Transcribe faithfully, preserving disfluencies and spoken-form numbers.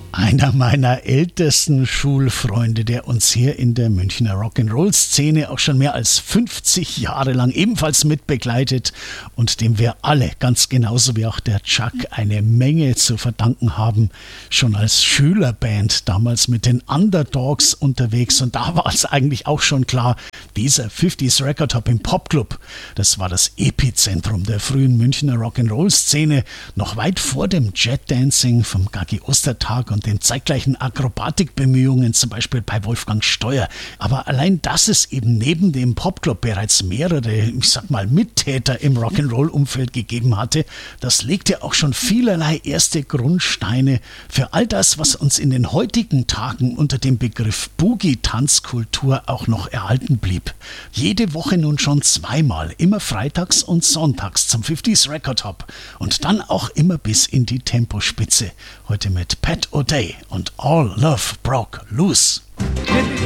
Einer meiner ältesten Schulfreunde, der uns hier in der Münchner Rock'n'Roll-Szene auch schon mehr als fünfzig Jahre lang ebenfalls mitbegleitet und dem wir alle, ganz genauso wie auch der Chuck, eine Menge zu verdanken haben. Schon als Schülerband, damals mit den Underdogs unterwegs, und da war es eigentlich auch schon klar, dieser fünfziger Record Hop im Popclub, das war das Epizentrum der frühen Münchner Rock'n'Roll-Szene, noch weit vor dem Jet-Dancing vom Gaggi Ostertag und den zeitgleichen Akrobatikbemühungen, zum Beispiel bei Wolfgang Steuer. Aber allein, dass es eben neben dem Popclub bereits mehrere, ich sag mal, Mittäter im Rock'n'Roll-Umfeld gegeben hatte, das legte auch schon vielerlei erste Grundsteine für all das, was uns in den heutigen Tagen unter dem Begriff Boogie-Tanzkultur auch noch erhalten blieb. Jede Woche nun schon zweimal, immer freitags und sonntags zum fünfziger Record Hop und dann auch immer bis in die Tempospitze. Heute mit Pat O'Day und All Love Broke Loose.